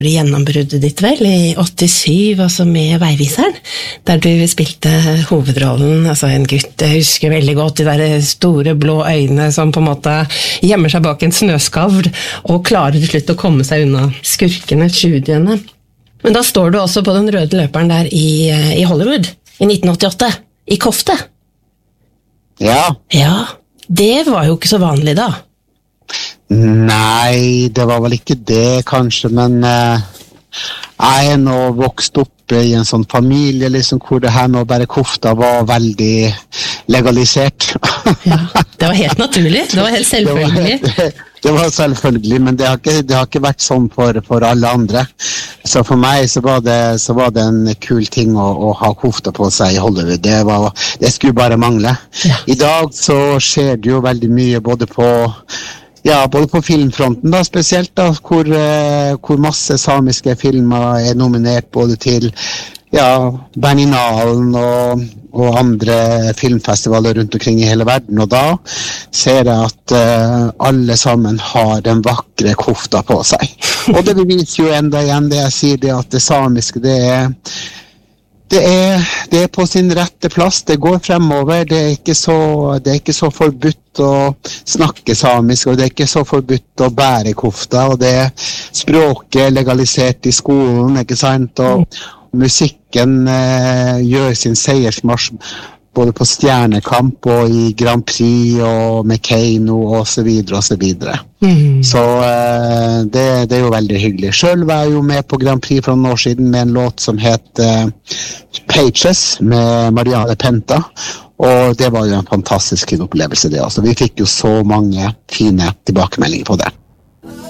Gjennombruddet ditt vel, i 87, altså med Veiviseren, der du spilte hovedrollen, altså en gutt, jeg husker veldig godt de der store blå øynene som på en måte gjemmer seg bak en snøskavl, og klarer til slutt å komme seg unna skurkene, tjudiene. Men da står du også på den røde løperen der i Hollywood, i 1988, i kofte. Ja. Ja, det var jo ikke så vanlig da. Nei, det var vel ikke det kanskje, men jeg nå vokst opp i en sånn familie liksom, hvor det her med å bære kofta var veldig legalisert. Ja, det var helt naturlig, det var helt selvfølgelig. Det var selvfølgelig, men det har ikke vært sånn for alle andre. Så for meg så var det en kul ting å ha kofta på seg i Hollywood. Det skulle bare mangle. Ja. I dag så skjer det jo veldig mye både på filmfronten da, spesielt da, hvor masse samiske filmer nominert både til Berninalen og andre filmfestivaler rundt omkring i hele verden, og da ser jeg at alle sammen har den vakre kofta på seg. Og det beviser jo enda igjen det jeg sier, det at det samiske det er på sin rette plass, det går fremover, det er ikke så forbudt å snakke samisk, og det er ikke så forbudt å bære kofta, og det er språket legalisert i skolen, ikke sant, og musikken gjør sin seiersmarsj både på Stjernekamp og i Grand Prix og med Keiino og så videre og så videre. Så det er jo veldig hyggelig. Selv var jeg jo med på Grand Prix for noen år siden med en låt som het Pages med Marianne Penta, og det var jo en fantastisk opplevelse det. Altså, vi fikk jo så mange fine tilbakemeldinger på det.